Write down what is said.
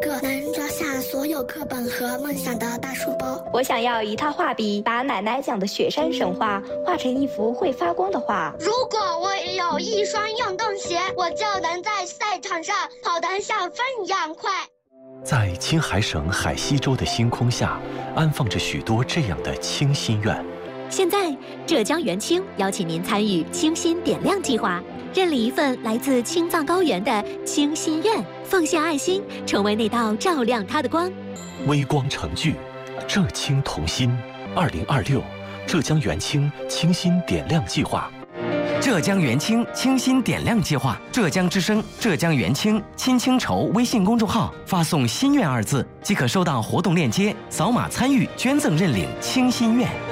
个能装下所有课本和梦想的大书包。 我想要一套画笔，把奶奶讲的雪山神话画成一幅会发光的画。 如果我也有一双运动鞋，我就能在赛场上跑得像风一样快。 在青海省海西州的星空下，安放着许多这样的清心愿。 现在，浙江元清邀请您参与清心点亮计划，认领一份来自青藏高原的清心愿，奉献爱心，成为那道照亮它的光。 微光成炬，浙青同心。2026浙江元清清心点亮计划。 浙江元清清心点亮计划，浙江之声、浙江元清亲清筹微信公众号发送“心愿”2字，即可收到活动链接，扫码参与捐赠认领清心愿。